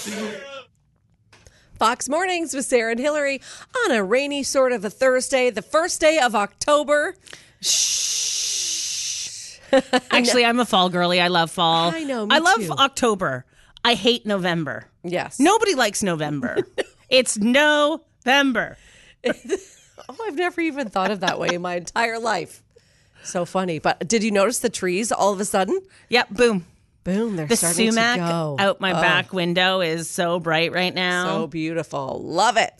Fox Mornings with Sarah and Hillary on a rainy sort of a Thursday, the first day of October. Shh. Actually, I'm a fall girly. I love fall. I know, me I love too. October. I hate November. Yes. Nobody likes November. It's November. Oh, I've never even thought of that way in my entire life. So funny. But did you notice the trees all of a sudden? Yep, boom. Boom, they're The starting sumac to go. out my back window is so bright right now. So beautiful. Love it.